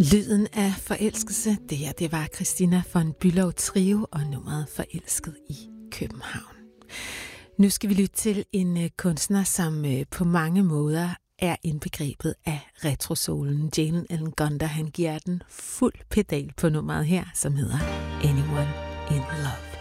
Lyden af forelskelse, det her, det var Christina von Bülow Trio og nummeret Forelsket i København. Nu skal vi lytte til en kunstner, som på mange måder er indbegrebet af retrosolen. Jalen Allen Gunter, han giver den fuld pedal på nummeret her, som hedder Anyone in Love.